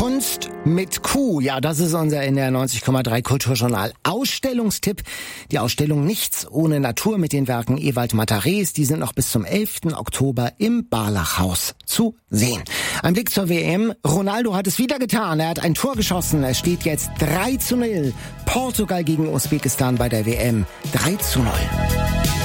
Kunst mit Q. Ja, das ist unser NDR 90,3 Kulturjournal Ausstellungstipp. Die Ausstellung Nichts ohne Natur mit den Werken Ewald Matarés, die sind noch bis zum 11. Oktober im Barlachhaus zu sehen. Ein Blick zur WM. Ronaldo hat es wieder getan. Er hat ein Tor geschossen. Es steht jetzt 3:0. Portugal gegen Usbekistan bei der WM. 3:0.